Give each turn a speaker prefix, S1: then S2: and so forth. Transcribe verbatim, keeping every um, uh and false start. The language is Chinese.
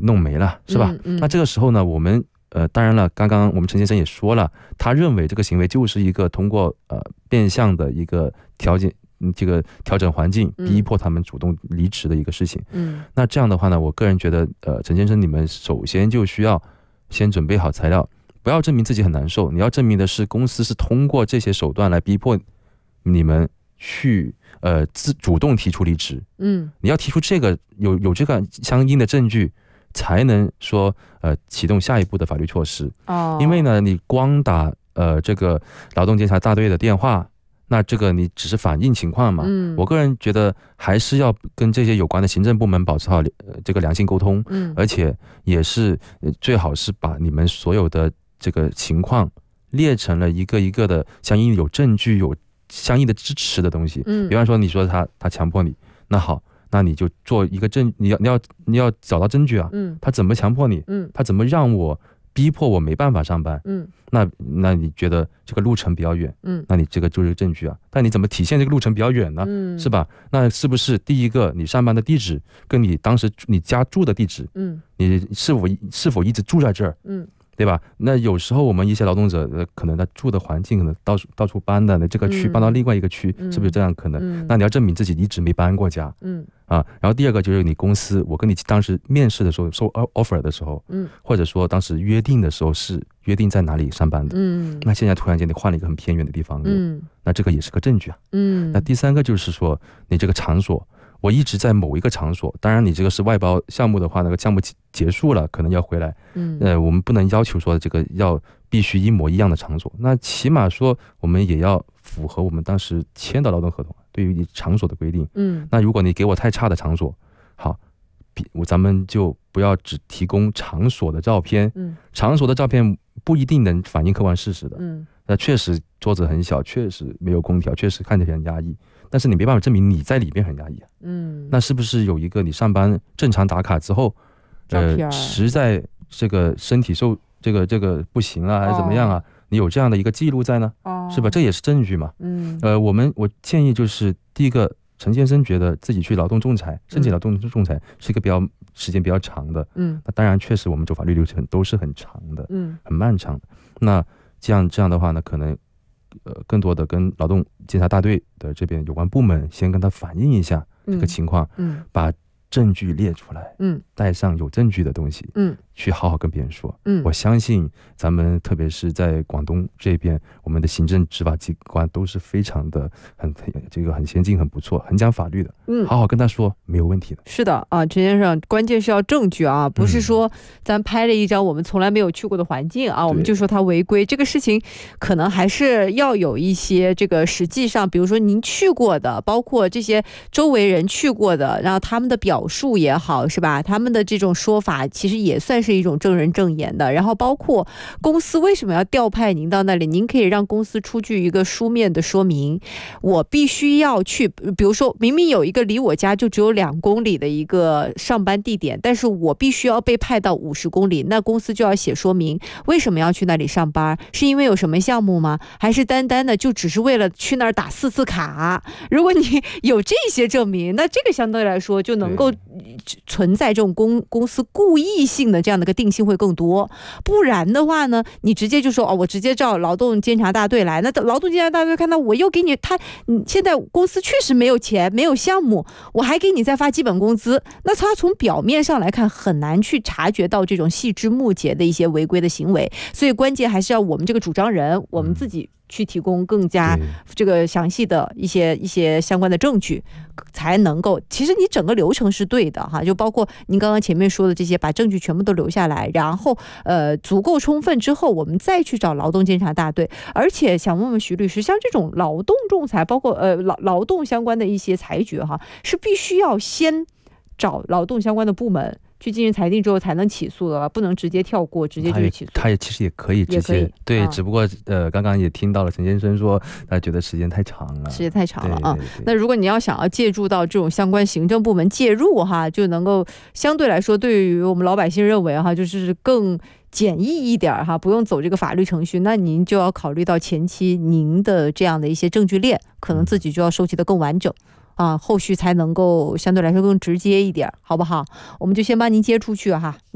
S1: 弄没了，是吧？那这个时候呢，我们呃，当然了，刚刚我们陈先生也说了，他认为这个行为就是一个通过呃变相的一个条件，这个调整环境，逼迫他们主动离职的一个事情。嗯，那这样的话呢，我个人觉得，呃，陈先生，你们首先就需要先准备好材料，不要证明自己很难受，你要证明的是公司是通过这些手段来逼迫你们去呃自主动提出离职。嗯，你要提出这个有有这个相应的证据，才能说呃启动下一步的法律措施。哦，因为呢，你光打呃这个劳动监察大队的电话，那这个你只是反映情况嘛。嗯，我个人觉得还是要跟这些有关的行政部门保持好、呃、这个良性沟通。嗯，而且也是最好是把你们所有的这个情况列成了一个一个的相应有证据、有相应的支持的东西。嗯，比方说你说他他强迫你，那好。那你就做一个证，你要你要你要找到证据啊。嗯，他怎么强迫你？嗯，他怎么让我逼迫我没办法上班？嗯，那那你觉得这个路程比较远？嗯，那你这个就是证据啊。但你怎么体现这个路程比较远呢？嗯，是吧？那是不是第一个你上班的地址跟你当时你家住的地址？嗯，你是否是否一直住在这儿？嗯，对吧？那有时候我们一些劳动者可能他住的环境可能到处到处搬的，那这个区搬到另外一个区，是不是这样可能？那你要证明自己一直没搬过家。嗯。啊，然后第二个就是你公司，我跟你当时面试的时候收 offer 的时候，嗯，或者说当时约定的时候是约定在哪里上班的，嗯，那现在突然间你换了一个很偏远的地方，嗯，那这个也是个证据啊，嗯，那第三个就是说你这个场所，我一直在某一个场所，当然你这个是外包项目的话，那个项目结束了可能要回来，嗯，呃，我们不能要求说这个要必须一模一样的场所，那起码说我们也要符合我们当时签的劳动合同对于你场所的规定。嗯，那如果你给我太差的场所，好，我咱们就不要只提供场所的照片。嗯，场所的照片不一定能反映客观事实的。嗯，那确实桌子很小，确实没有空调，确实看起来很压抑，但是你没办法证明你在里面很压抑啊。嗯，那是不是有一个你上班正常打卡之后，呃，实在这个身体受这个这个不行啊，还是怎么样啊？哦，你有这样的一个记录在呢？哦，是吧？这也是证据嘛。嗯，呃，我们我建议就是第一个，陈先生觉得自己去劳动仲裁申请劳动仲裁是一个比较时间比较长的。嗯，那当然确实我们走法律流程都是很长的，嗯，很漫长的。那这样这样的话呢，可能呃更多的跟劳动监察大队的这边有关部门先跟他反映一下这个情况，嗯，把证据列出来，嗯，带上有证据的东西，嗯，去好好跟别人说，嗯，我相信咱们特别是在广东这边，我们的行政执法机关都是非常的很这个很先进、很不错、很讲法律的，嗯，好好跟他说没有问题的。是的啊，陈先生，关键是要证据啊，不是说咱拍了一张我们从来没有去过的环境啊，我们就说他违规，这个事情可能还是要有一些这个实际上，比如说您去过的，包括这些周围人去过的，然后他们的表述也好，是吧？他们的这种说法其实也算是一种证人证言的。然后包括公司为什么要调派您到那里，您可以让公司出具一个书面的说明，我必须要去，比如说明明有一个离我家就只有两公里的一个上班地点，但是我必须要被派到五十公里，那公司就要写说明为什么要去那里上班，是因为有什么项目吗？还是单单的就只是为了去那儿打四次卡？如果你有这些证明，那这个相对来说就能够存在这种公公司故意性的这样的一个定性会更多。不然的话呢，你直接就说哦，我直接照劳动监察大队来，那劳动监察大队看到我又给你他，你现在公司确实没有钱，没有项目，我还给你再发基本工资，那他从表面上来看很难去察觉到这种细枝末节的一些违规的行为，所以关键还是要我们这个主张人，我们自己去提供更加这个详细的一些一些相关的证据，才能够，其实你整个流程是对的哈，就包括您刚刚前面说的这些，把证据全部都留下来，然后呃足够充分之后，我们再去找劳动监察大队。而且想问问徐律师，像这种劳动仲裁，包括呃劳劳动相关的一些裁决哈，是必须要先找劳动相关的部门去进行裁定之后才能起诉的，不能直接跳过，直接就起诉。他也其实也可以直接，对、啊，只不过呃，刚刚也听到了陈先生说，他觉得时间太长了，时间太长了啊。对对对，那如果你要想要借助到这种相关行政部门介入哈，就能够相对来说，对于我们老百姓认为哈，就是更简易一点哈，不用走这个法律程序，那您就要考虑到前期您的这样的一些证据链，可能自己就要收集的更完整。啊，后续才能够相对来说更直接一点，好不好？我们就先帮您接出去哈。